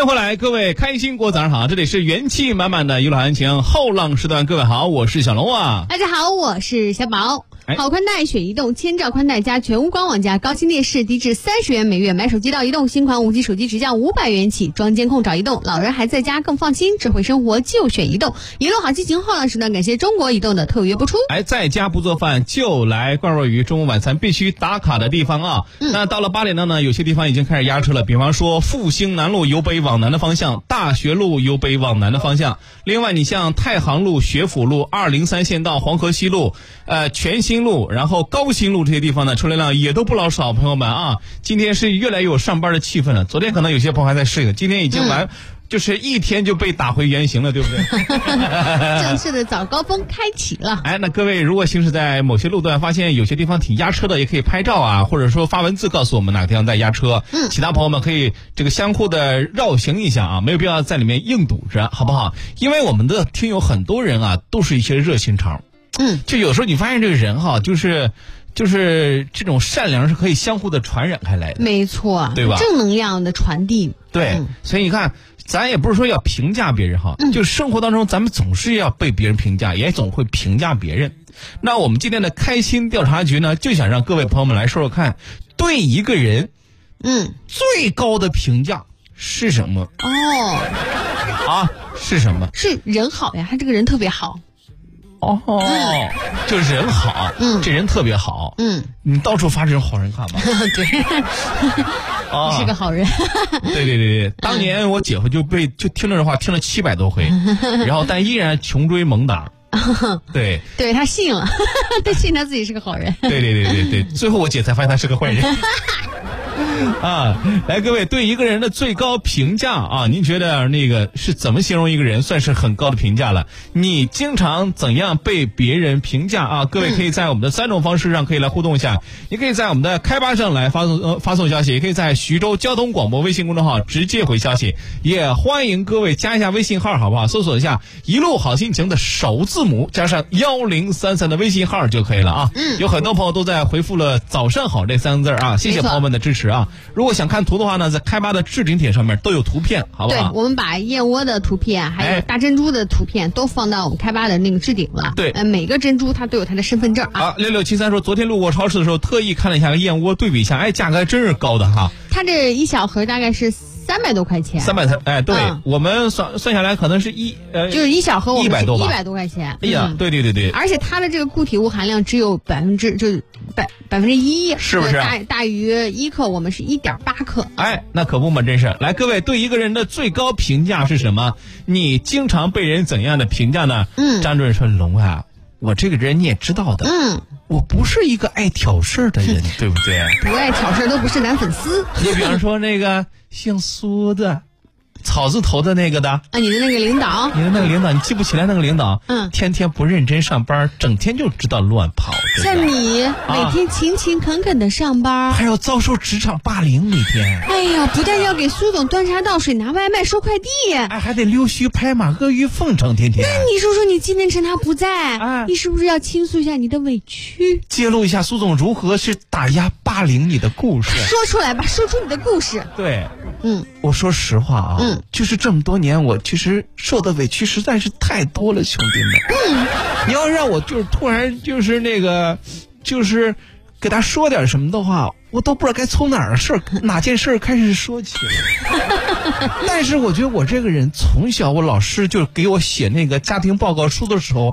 迎回来，各位开心果早上好，这里是元气满满的娱乐行情后浪时段，各位好，我是小龙啊。 大家好，我是小宝。好宽带选移动，千兆宽带加全屋官网加高清电视，低至30元每月，买手机到移动，新款5G 手机直降500元起，装监控找移动，老人还在家更放心，智慧生活就选移动。一路好心情后浪时段，感谢中国移动的特约播出。 在家不做饭就来冠若鱼中午晚餐必须打卡的地方啊。那到了8点呢，有些地方已经开始压车了，比方说复兴南路由北往南的方向，大学路由北往南的方向。另外你像太行路、学府路、203县道、黄河西路、全新路，然后高新路这些地方呢，车流量也都不老少，朋友们啊，今天是越来越有上班的气氛了。昨天可能有些朋友还在适应，今天已经就是一天就被打回原形了，对不对？ 正式的早高峰开启了。 那各位如果行驶在某些路段，发现有些地方挺压车的，也可以拍照啊，或者说发文字告诉我们哪个地方在压车。其他朋友们可以这个相互的绕行一下啊，没有必要在里面硬堵着，好不好？因为我们的听友很多人啊，都是一些热心肠。就有时候你发现这个人哈，就是这种善良是可以相互的传染开来的， 没错， 对吧？ 正能量的传递。 对，所以你看，咱也不是说要评价别人哈，就生活当中咱们总是要被别人评价，也总会评价别人。那我们今天的开心调查局呢，就想让各位朋友们来说说看，对一个人，最高的评价是什么？是什么？ 是人好呀，他这个人特别好。 就人好，这人特别好，你到处发这种好人看吧。 对，你是个好人。 对，当年我姐夫就听这话听了700多回，然后但依然穷追猛打。对， 他信了，他信他自己是个好人。 对，最后我姐才发现他是个坏人。来各位，对一个人的最高评价啊，您觉得那个是怎么形容一个人算是很高的评价了？你经常怎样被别人评价啊？各位可以在我们的3种方式上可以来互动一下，你可以在我们的开吧上来发送消息，也可以在徐州交通广播微信公众号直接回消息，也欢迎各位加一下微信号，好不好？搜索一下一路好心情的首字母加上1033的微信号就可以了啊。有很多朋友都在回复了早上好这3个字啊，谢谢朋友们的支持啊。如果想看图的话呢，在开吧的置顶帖上面都有图片，好不好？ 对，我们把燕窝的图片还有大珍珠的图片都放到我们开吧的那个置顶了。 对， 每个珍珠它都有它的身份证啊。 6673说，昨天路过超市的时候特意看了一下燕窝，对比一下，价格还真是高的哈。 它这一小盒大概是300多块钱 ，300，对，我们算下来可能是就是一小盒我们是100多块钱。 哎呀，对， 而且它的这个固体物含量只有1%， 是不是？ 大于1克，我们是1.8克。 那可不嘛，真是。来，各位，对一个人的最高评价是什么？你经常被人怎样的评价呢？张主任说，龙啊，我这个人你也知道的，我不是一个爱挑事的人，对不对？ 不爱挑事都不是男粉丝。 你比方说那个姓苏的，草字头的那个的你的那个领导， 你记不起来那个领导？天天不认真上班，整天就知道乱跑。 像你每天勤勤恳恳的上班， 还要遭受职场霸凌，每天。 哎呀，不但要给苏总端茶倒水、拿外卖、收快递， 还得溜须拍马、阿谀奉承，天天。 那你说说，你今天趁他不在，你是不是要倾诉一下你的委屈， 揭露一下苏总如何是打压霸凌你的故事？ 说出来吧，说出你的故事。 对，我说实话啊，就是这么多年，我其实受的委屈实在是太多了，兄弟们。你要让我就是突然就是那个，就是给他说点什么的话，我都不知道该从哪件事开始说起。但是我觉得我这个人从小，我老师就给我写那个家庭报告书的时候，